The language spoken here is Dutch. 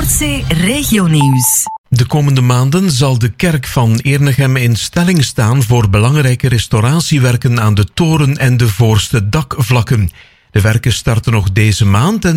Noordzee Regionieuws. De komende maanden zal de kerk van Ernegem in stelling staan voor belangrijke restauratiewerken aan de toren en de voorste dakvlakken. De werken starten nog deze maand en